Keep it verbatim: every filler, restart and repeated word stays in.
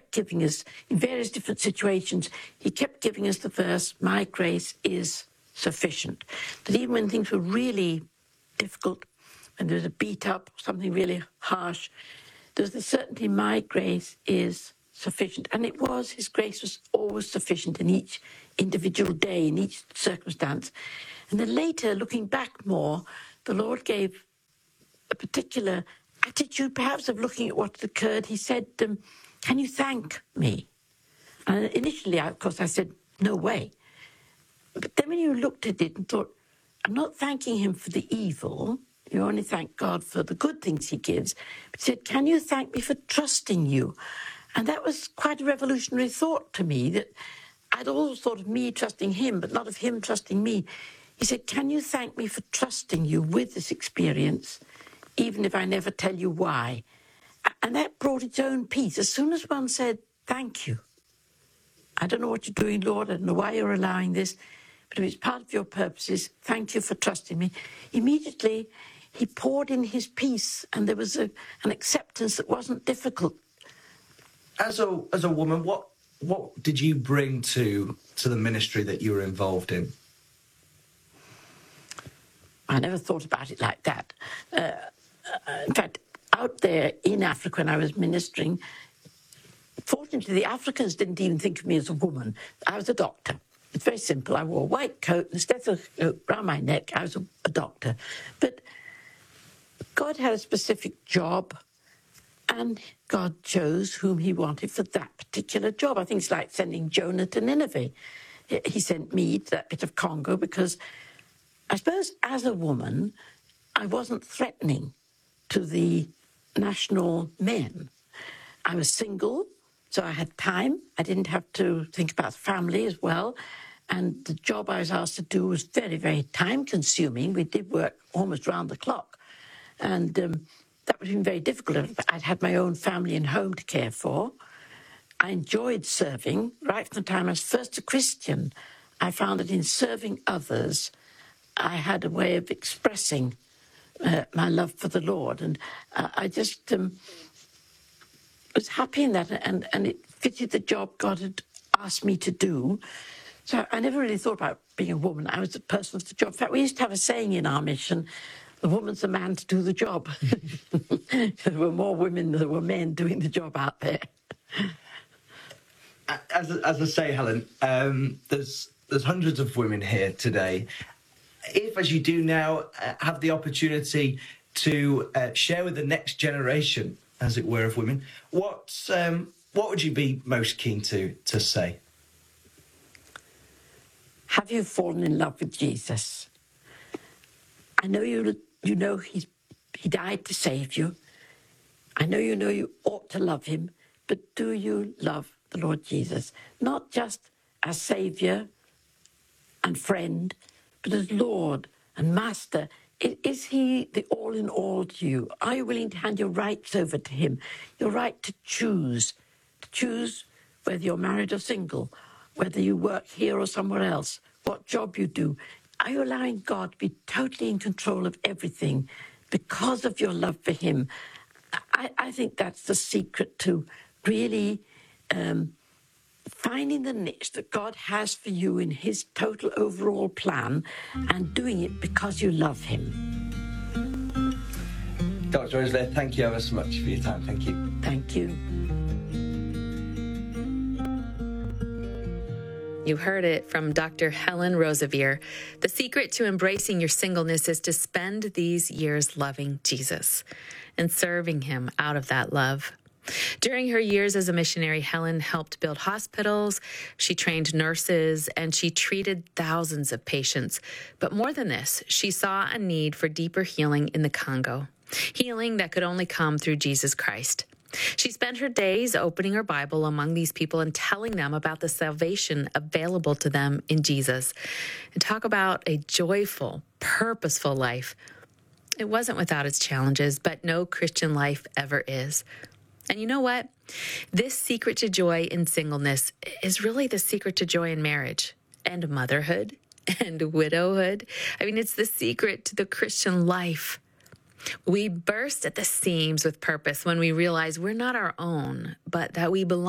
kept giving us, in various different situations, he kept giving us the verse, my grace is sufficient. That even when things were really difficult, when there was a beat up, something really harsh, there was the certainty my grace is sufficient. And it was, his grace was always sufficient in each individual day, in each circumstance. And then later, looking back more, the Lord gave a particular attitude, perhaps, of looking at what had occurred. He said, um, can you thank me? And initially, of course, I said, no way. But then when you looked at it and thought, I'm not thanking him for the evil, you only thank God for the good things he gives. But he said, can you thank me for trusting you? And that was quite a revolutionary thought to me, that I'd always thought of me trusting him, but not of him trusting me. He said, can you thank me for trusting you with this experience, even if I never tell you why? And that brought its own peace. As soon as one said, thank you, I don't know what you're doing, Lord, I don't know why you're allowing this, but if it's part of your purposes, thank you for trusting me. Immediately, he poured in his peace, and there was a, an acceptance that wasn't difficult. As a as a woman, what what did you bring to to the ministry that you were involved in? I never thought about it like that. Uh, uh, in fact, out there in Africa when I was ministering, fortunately, the Africans didn't even think of me as a woman. I was a doctor. It's very simple. I wore a white coat and a stethoscope around my neck. I was a, a doctor. But God had a specific job, and God chose whom he wanted for that particular job. I think it's like sending Jonah to Nineveh. He sent me to that bit of Congo because I suppose as a woman, I wasn't threatening to the national men. I was single, so I had time. I didn't have to think about family as well. And the job I was asked to do was very, very time-consuming. We did work almost round the clock. And um, that would have been very difficult. I'd had my own family and home to care for. I enjoyed serving. Right from the time I was first a Christian, I found that in serving others, I had a way of expressing uh, my love for the Lord. And uh, I just um, was happy in that, and, and it fitted the job God had asked me to do. So I never really thought about being a woman. I was the person for the job. In fact, we used to have a saying in our mission, the woman's the man to do the job. There were more women than there were men doing the job out there. As, as I say, Helen, um, there's there's hundreds of women here today. If, as you do now, uh, have the opportunity to uh, share with the next generation, as it were, of women, what um, what would you be most keen to to say? Have you fallen in love with Jesus? I know you you know he's he died to save you. I know you know you ought to love him, but do you love the Lord Jesus? Not just as Saviour and friend, but as Lord and Master. Is he the all in all to you? Are you willing to hand your rights over to him? Your right to choose, to choose whether you're married or single, whether you work here or somewhere else, what job you do. Are you allowing God to be totally in control of everything because of your love for him? I, I think that's the secret to really um, finding the niche that God has for you in his total overall plan and doing it because you love him. Doctor Rosalie, thank you ever so much for your time. Thank you. Thank you. You heard it from Doctor Helen Roseveare. The secret to embracing your singleness is to spend these years loving Jesus and serving him out of that love. During her years as a missionary, Helen helped build hospitals, she trained nurses, and she treated thousands of patients. But more than this, she saw a need for deeper healing in the Congo, healing that could only come through Jesus Christ. She spent her days opening her Bible among these people and telling them about the salvation available to them in Jesus. And talk about a joyful, purposeful life. It wasn't without its challenges, but no Christian life ever is. And you know what? This secret to joy in singleness is really the secret to joy in marriage and motherhood and widowhood. I mean, it's the secret to the Christian life. We burst at the seams with purpose when we realize we're not our own, but that we belong